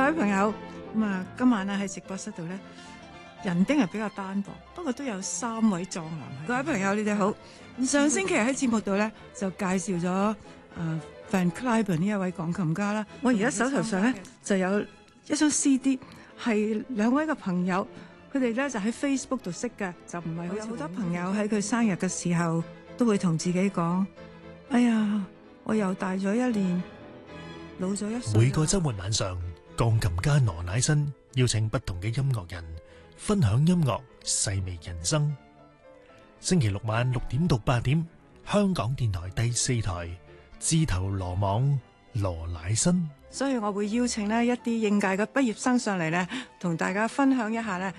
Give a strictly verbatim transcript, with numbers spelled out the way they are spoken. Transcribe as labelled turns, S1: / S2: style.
S1: 位朋友，咁啊，今晚咧喺直播室度咧，人丁係比較單薄，不過都有三位壯男。各位朋友，你哋好。上星期喺節目度咧就介紹咗誒 Van Cliburn 呢一位鋼琴家啦。我而家手頭上咧就有一張 C D， 係兩位嘅朋友，佢哋咧就喺 Facebook 度識嘅，就唔係好似好多朋友喺佢生日嘅時候都會同自己講：哎呀，我又大咗一年，老咗一歲。
S2: 每個週末晚上，鋼琴家羅乃新邀請不同嘅音樂人分享音樂，細味人生。星期六晚六點到八點，香港電台第四台，自投羅網羅乃新。
S1: 所以我會邀請呢一啲應屆嘅畢業生上嚟咧，同大家分享一下咧